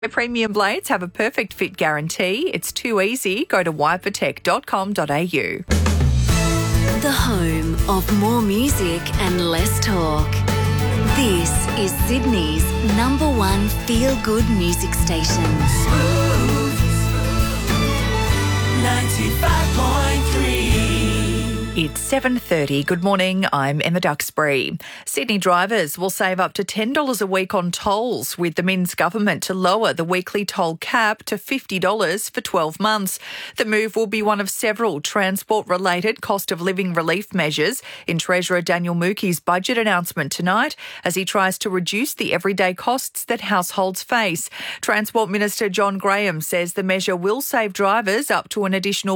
Premium blades have a perfect fit guarantee. It's too easy. Go to wipertech.com.au. The home of more music and less talk. This is Sydney's #1 feel-good music station. Smooth 95.3. It's 7:30. Good morning, I'm Emma Duxbury. Sydney drivers will save up to $10 a week on tolls with the Minns government to lower the weekly toll cap to $50 for 12 months. The move will be one of several transport-related cost of living relief measures in Treasurer Daniel Mookie's budget announcement tonight as he tries to reduce the everyday costs that households face. Transport Minister John Graham says the measure will save drivers up to an additional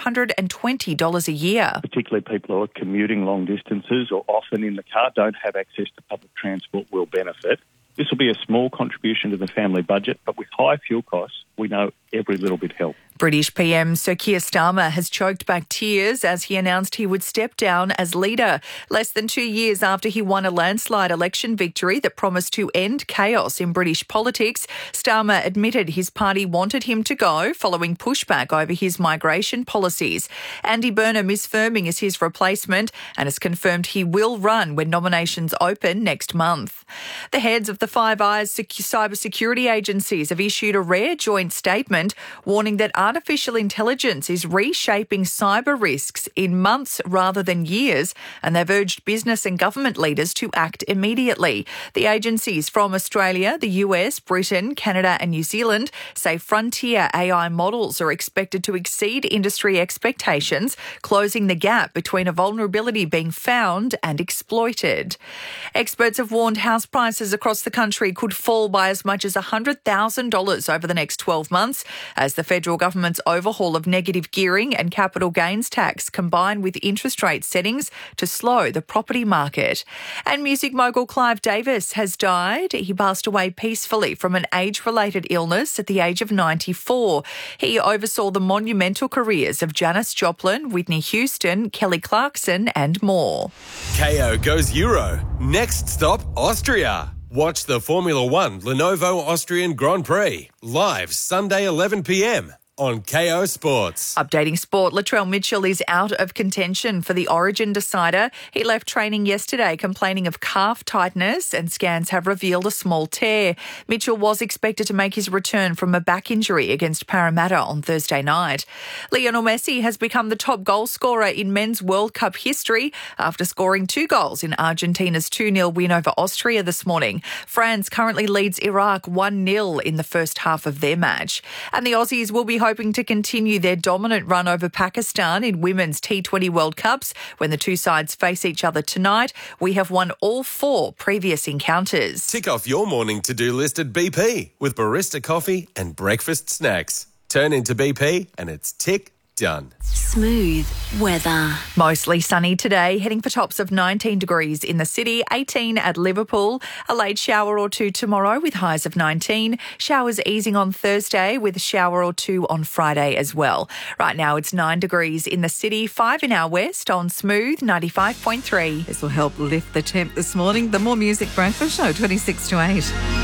$520 a year. Particularly people who are commuting long distances or often in the car, don't have access to public transport, will benefit. This will be a small contribution to the family budget, but with high fuel costs, we know every little bit helps. British PM Sir Keir Starmer has choked back tears as he announced he would step down as leader. Less than 2 years after he won a landslide election victory that promised to end chaos in British politics, Starmer admitted his party wanted him to go following pushback over his migration policies. Andy Burnham is firming as his replacement and has confirmed he will run when nominations open next month. The heads of the Five Eyes cybersecurity agencies have issued a rare joint statement warning that artificial intelligence is reshaping cyber risks in months rather than years, and they've urged business and government leaders to act immediately. The agencies from Australia, the US, Britain, Canada and New Zealand say frontier AI models are expected to exceed industry expectations, closing the gap between a vulnerability being found and exploited. Experts have warned house prices across the country could fall by as much as $100,000 over the next 12 months as the federal government's overhaul of negative gearing and capital gains tax combine with interest rate settings to slow the property market. And music mogul Clive Davis has died. He passed away peacefully from an age-related illness at the age of 94. He oversaw the monumental careers of Janis Joplin, Whitney Houston, Kelly Clarkson and more. KO goes Euro. Next stop, Austria. Watch the Formula One Lenovo Austrian Grand Prix live Sunday 11 p.m. on KO Sports. Updating sport, Latrell Mitchell is out of contention for the Origin decider. He left training yesterday complaining of calf tightness and scans have revealed a small tear. Mitchell was expected to make his return from a back injury against Parramatta on Thursday night. Lionel Messi has become the top goal scorer in men's World Cup history after scoring 2 goals in Argentina's 2-0 win over Austria this morning. France currently leads Iraq 1-0 in the first half of their match. And the Aussies will be hoping to continue their dominant run over Pakistan in women's T20 World Cups when the two sides face each other tonight. We have won all 4 previous encounters. Tick off your morning to-do list at BP with barista coffee and breakfast snacks. Turn into BP and it's tick done. Smooth weather. Mostly sunny today, heading for tops of 19 degrees in the city, 18 at Liverpool. A late shower or two tomorrow with highs of 19. Showers easing on Thursday with a shower or two on Friday as well. Right now it's 9 degrees in the city, 5 in our west on Smooth 95.3. This will help lift the temp this morning. The More Music Breakfast Show, 26 to 8.